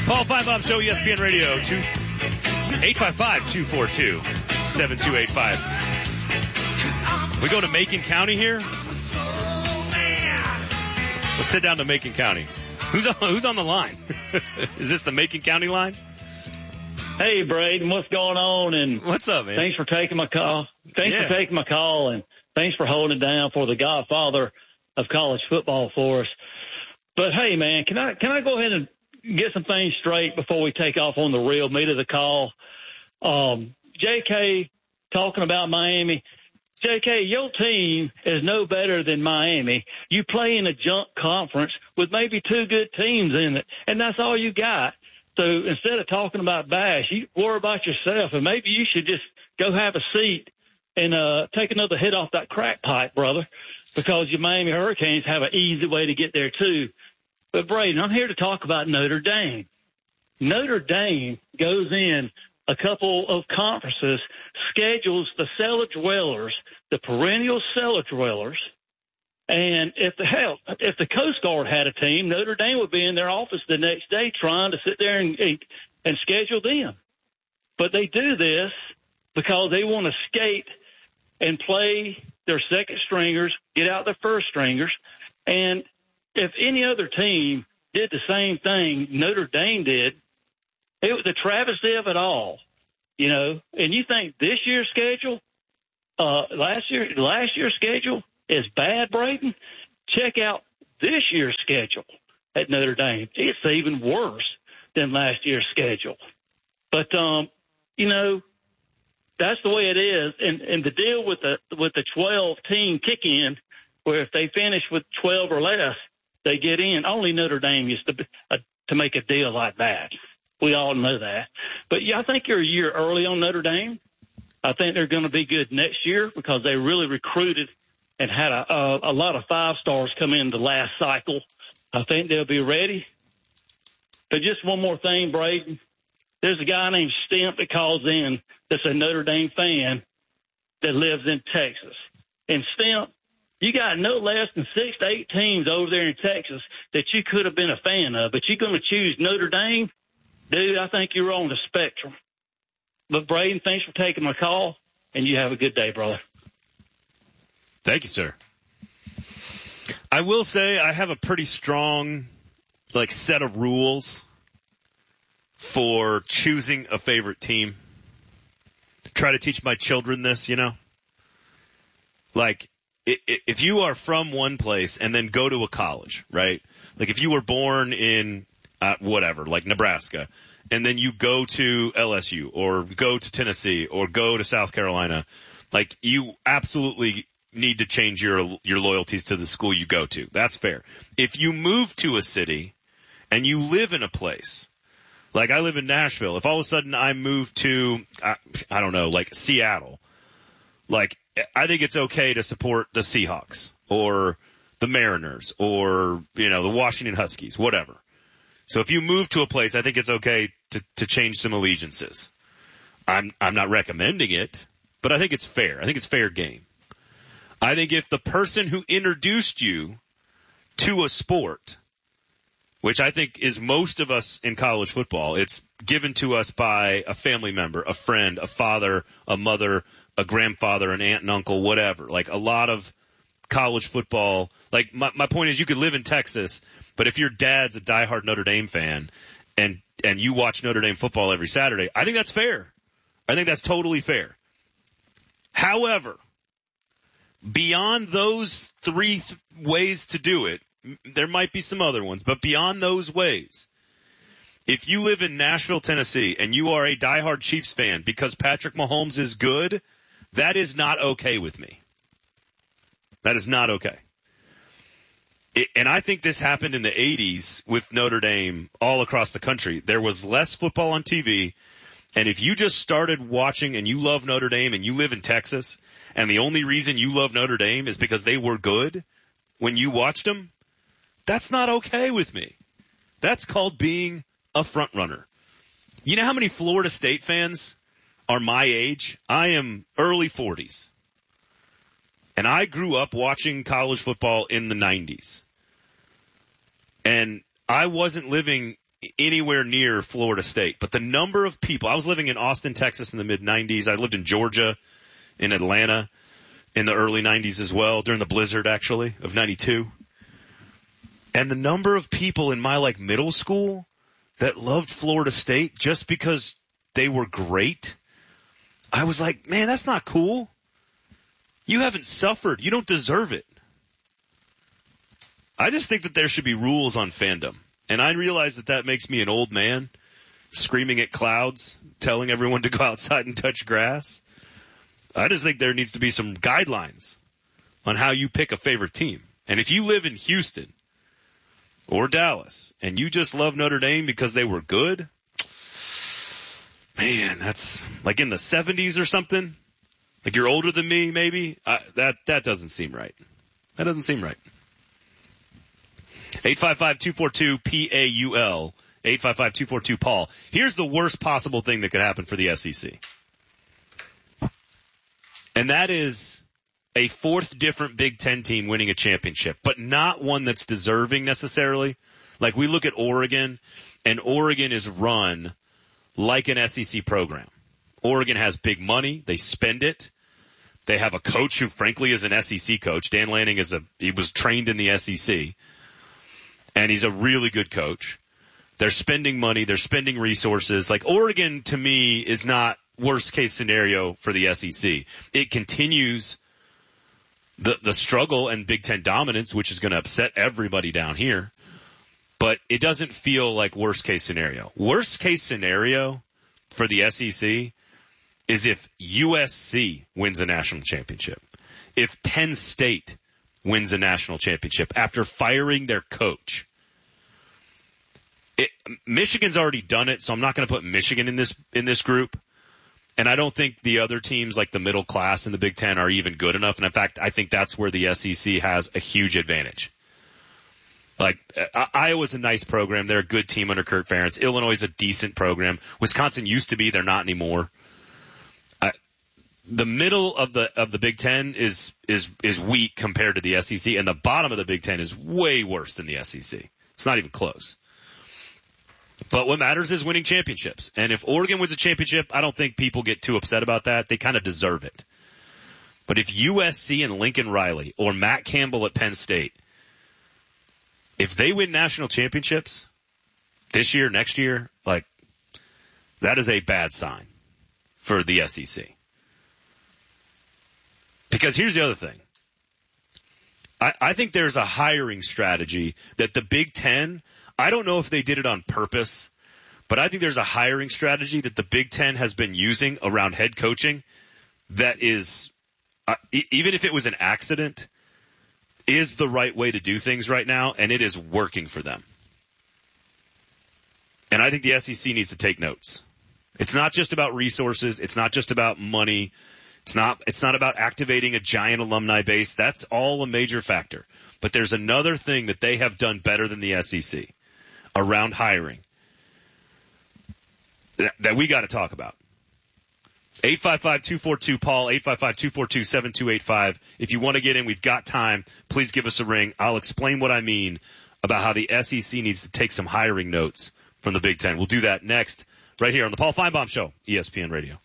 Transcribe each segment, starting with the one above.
Paul Feinbaum Show, ESPN Radio, 855-242-7285. We go to Macon County here. Let's head down to Macon County. Who's on the line? Is this the Macon County line? Hey, Braden, what's going on? And what's up, man? Thanks for taking my call. For taking my call, and thanks for holding it down for the godfather of college football for us. But hey, man, can I go ahead and get some things straight before we take off on the real meat of the call? JK talking about Miami. JK, your team is no better than Miami. You play in a junk conference with maybe two good teams in it, and that's all you got. So instead of talking about Bash, you worry about yourself, and maybe you should just go have a seat and take another hit off that crack pipe, brother, because your Miami Hurricanes have an easy way to get there too. But, Braden, I'm here to talk about Notre Dame. Notre Dame goes in a couple of conferences, schedules the cellar dwellers, the perennial cellar dwellers, and if the Coast Guard had a team, Notre Dame would be in their office the next day trying to sit there and schedule them. But they do this because they want to skate and play their second stringers, get out their first stringers. And if any other team did the same thing Notre Dame did, it was the travesty of it all, you know. And you think this year's schedule, last year's schedule is bad, Braden? Check out this year's schedule at Notre Dame. It's even worse than last year's schedule. But you know, that's the way it is. And the deal with the 12-team kick-in, where if they finish with 12 or less, they get in. Only Notre Dame used to make a deal like that. We all know that. But yeah, I think you're a year early on Notre Dame. I think they're going to be good next year because they really recruited and had a lot of five-stars come in the last cycle. I think they'll be ready. But just one more thing, Braden. There's a guy named Stimp that calls in that's a Notre Dame fan that lives in Texas. And Stimp, you got no less than 6 to 8 teams over there in Texas that you could have been a fan of, but you're going to choose Notre Dame? Dude, I think you're on the spectrum. But, Braden, thanks for taking my call, and you have a good day, brother. Thank you, sir. I will say I have a pretty strong, set of rules for choosing a favorite team. Try to teach my children this, you know? If you are from one place and then go to a college, right? If you were born in Nebraska, and then you go to LSU or go to Tennessee or go to South Carolina, you absolutely need to change your loyalties to the school you go to. That's fair. If you move to a city and you live in a place, I live in Nashville, if all of a sudden I move to, Seattle, I think it's okay to support the Seahawks or the Mariners or, the Washington Huskies, whatever. So if you move to a place, I think it's okay to change some allegiances. I'm not recommending it, but I think it's fair. I think it's fair game. I think if the person who introduced you to a sport, which I think is most of us in college football, it's given to us by a family member, a friend, a father, a mother, a grandfather, an aunt and uncle, whatever. A lot of college football, my point is you could live in Texas, but if your dad's a diehard Notre Dame fan and you watch Notre Dame football every Saturday, I think that's fair. I think that's totally fair. However, beyond those three ways to do it, there might be some other ones, but beyond those ways, if you live in Nashville, Tennessee, and you are a diehard Chiefs fan because Patrick Mahomes is good, that is not okay with me. That is not okay. And I think this happened in the 80s with Notre Dame all across the country. There was less football on TV, and if you just started watching and you love Notre Dame and you live in Texas, and the only reason you love Notre Dame is because they were good when you watched them, that's not okay with me. That's called being a front runner. You know how many Florida State fans are my age? I am early 40s. And I grew up watching college football in the 90s. And I wasn't living anywhere near Florida State, but the number of people, I was living in Austin, Texas in the mid-90s. I lived in Georgia, in Atlanta in the early 90s as well, during the blizzard actually of 92. And the number of people in my middle school that loved Florida State just because they were great, I was like, man, that's not cool. You haven't suffered. You don't deserve it. I just think that there should be rules on fandom. And I realize that makes me an old man screaming at clouds, telling everyone to go outside and touch grass. I just think there needs to be some guidelines on how you pick a favorite team. And if you live in Houston or Dallas and you just love Notre Dame because they were good, man, that's like in the 70s or something. Like you're older than me, maybe. That doesn't seem right. That doesn't seem right. 855-242-PAUL. 855-242-PAUL. Here's the worst possible thing that could happen for the SEC. And that is a fourth different Big Ten team winning a championship, but not one that's deserving necessarily. Like we look at Oregon, and Oregon is run like an SEC program. Oregon has big money. They spend it. They have a coach who frankly is an SEC coach. Dan Lanning he was trained in the SEC. And he's a really good coach. They're spending money. They're spending resources. Like Oregon, to me, is not worst case scenario for the SEC. It continues the struggle and Big Ten dominance, which is going to upset everybody down here. But it doesn't feel like worst case scenario. Worst case scenario for the SEC is if USC wins a national championship. If Penn State wins a national championship after firing their coach. Michigan's already done it, so I'm not going to put Michigan in this group. And I don't think the other teams like the middle class in the Big Ten are even good enough. And in fact, I think that's where the SEC has a huge advantage. Like Iowa's a nice program. They're a good team under Kurt Ferentz. Illinois is a decent program. Wisconsin used to be. They're not anymore. The middle of the Big Ten is weak compared to the SEC, and the bottom of the Big Ten is way worse than the SEC. It's not even close. But what matters is winning championships. And if Oregon wins a championship, I don't think people get too upset about that. They kind of deserve it. But if USC and Lincoln Riley or Matt Campbell at Penn State, if they win national championships this year, next year, that is a bad sign for the SEC. Because here's the other thing. I think there's a hiring strategy that the Big Ten, I don't know if they did it on purpose, but I think there's a hiring strategy that the Big Ten has been using around head coaching that is, even if it was an accident, is the right way to do things right now, and it is working for them. And I think the SEC needs to take notes. It's not just about resources. It's not just about money. It's not about activating a giant alumni base. That's all a major factor. But there's another thing that they have done better than the SEC around hiring that we got to talk about. 855-242-PAUL, 855-242-7285. If you want to get in, we've got time. Please give us a ring. I'll explain what I mean about how the SEC needs to take some hiring notes from the Big Ten. We'll do that next right here on the Paul Feinbaum Show, ESPN Radio.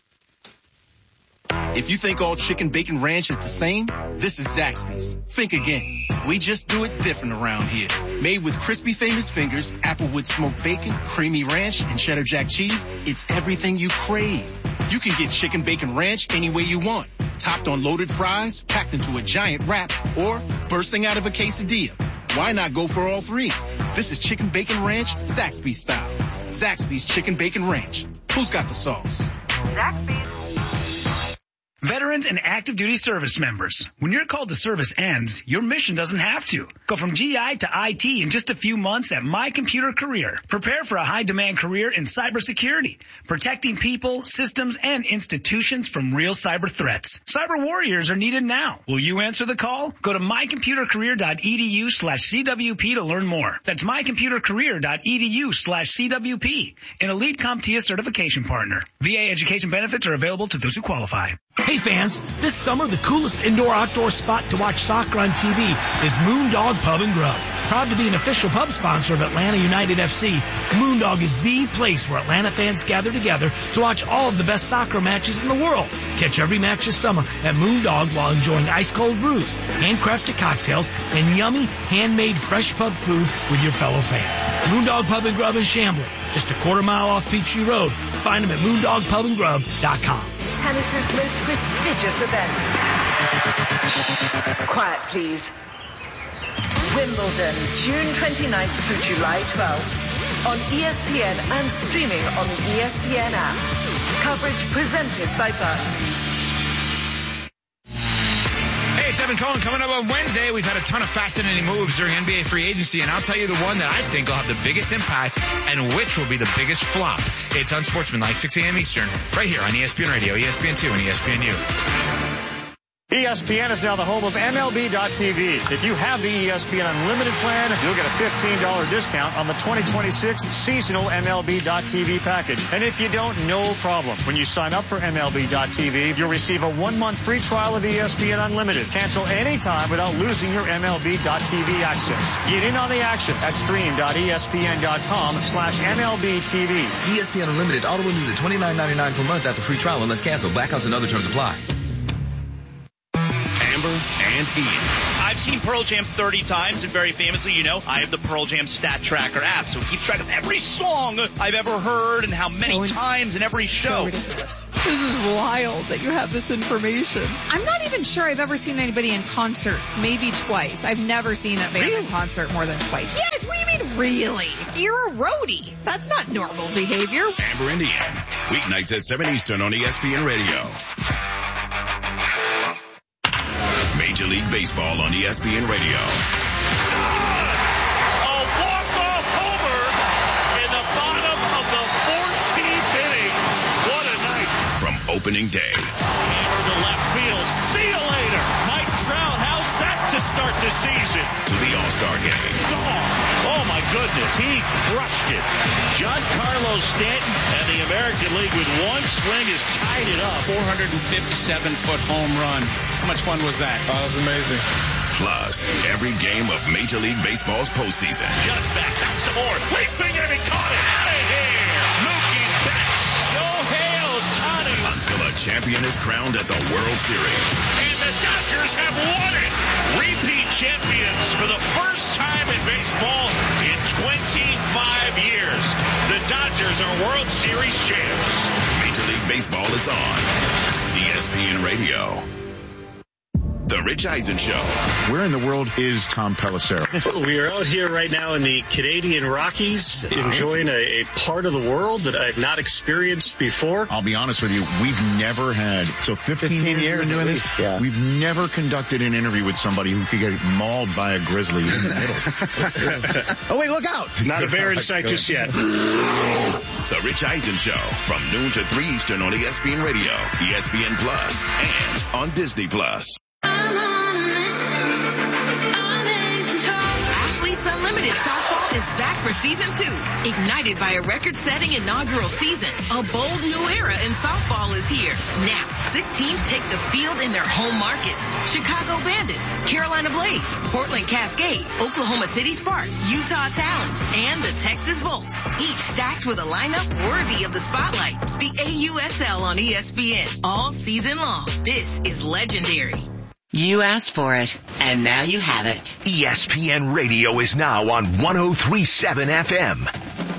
If you think all chicken bacon ranch is the same, this is Zaxby's. Think again. We just do it different around here. Made with crispy famous fingers, applewood smoked bacon, creamy ranch, and cheddar jack cheese, it's everything you crave. You can get chicken bacon ranch any way you want. Topped on loaded fries, packed into a giant wrap, or bursting out of a quesadilla. Why not go for all three? This is chicken bacon ranch, Zaxby's style. Zaxby's chicken bacon ranch. Who's got the sauce? Zaxby's. Veterans and active duty service members, when your call to service ends, your mission doesn't have to. Go from GI to IT in just a few months at My Computer Career. Prepare for a high-demand career in cybersecurity, protecting people, systems, and institutions from real cyber threats. Cyber warriors are needed now. Will you answer the call? Go to mycomputercareer.edu/CWP to learn more. That's mycomputercareer.edu/CWP, an elite CompTIA certification partner. VA education benefits are available to those who qualify. Hey fans, this summer the coolest indoor-outdoor spot to watch soccer on TV is Moondog Pub and Grub. Proud to be an official pub sponsor of Atlanta United FC, Moondog is the place where Atlanta fans gather together to watch all of the best soccer matches in the world. Catch every match this summer at Moondog while enjoying ice-cold brews, handcrafted cocktails, and yummy, handmade fresh pub food with your fellow fans. Moondog Pub and Grub in Chamblee, just a quarter mile off Peachtree Road. Find them at moondogpubandgrub.com. Tennis's most prestigious event. Quiet, please. Wimbledon, June 29th through July 12th. On ESPN and streaming on the ESPN app. Coverage presented by Barclays. Hey, it's Evan Cohen. Coming up on Wednesday, we've had a ton of fascinating moves during NBA free agency, and I'll tell you the one that I think will have the biggest impact and which will be the biggest flop. It's Unsportsmanlike, 6 a.m. Eastern, right here on ESPN Radio, ESPN2, and ESPNU. ESPN is now the home of MLB.TV. If you have the ESPN Unlimited plan, you'll get a $15 discount on the 2026 seasonal MLB.TV package. And if you don't, no problem. When you sign up for MLB.TV, you'll receive a 1-month free trial of ESPN Unlimited. Cancel anytime without losing your MLB.TV access. Get in on the action at stream.espn.com/MLB.TV. ESPN Unlimited auto renews at $29.99 per month after free trial unless canceled. Blackouts and other terms apply. Amber and Ian. I've seen Pearl Jam 30 times, and very famously, you know, I have the Pearl Jam Stat Tracker app, so it keeps track of every song I've ever heard and how many times in every show. So ridiculous. This is wild that you have this information. I'm not even sure I've ever seen anybody in concert, maybe twice. I've never seen a band in concert more than twice. Yes, what do you mean really? You're a roadie. That's not normal behavior. Amber and Ian, weeknights at 7 Eastern on ESPN Radio. Major League Baseball on ESPN Radio. A walk-off homer in the bottom of the 14th inning. What a night. From opening day. Hammer to left field. See you later. Mike Trout, how's that to start the season? To the All-Star game. Oh my goodness, he crushed it. Giancarlo Stanton and the American League with one swing has tied it up. 457-foot home run. How much fun was that? Oh, that was amazing. Plus, every game of Major League Baseball's postseason. Just back some more. Leaping and he caught it. Out of here. Mookie Betts. Shohei Ohtani. Until a champion is crowned at the World Series. And the Dodgers have won it. Repeat champions for the first time in baseball in 25 years. The Dodgers are World Series champs. Major League Baseball is on ESPN Radio. The Rich Eisen Show. Where in the world is Tom Pelissero? We are out here right now in the Canadian Rockies, enjoying a part of the world that I've not experienced before. I'll be honest with you, we've never had, 15 years doing this, we've never conducted an interview with somebody who could get mauled by a grizzly in the middle. Oh, wait, look out. Not a bear in sight just yet. The Rich Eisen Show from noon to 3 Eastern on ESPN Radio, ESPN Plus, and on Disney Plus. Athletes Unlimited Softball is back for season 2. Ignited by a record-setting inaugural season, a bold new era in softball is here. Now, 6 teams take the field in their home markets. Chicago Bandits, Carolina Blaze, Portland Cascade, Oklahoma City Sparks, Utah Talons, and the Texas Volts. Each stacked with a lineup worthy of the spotlight. The AUSL on ESPN all season long. This is legendary. You asked for it, and now you have it. ESPN Radio is now on 103.7 FM.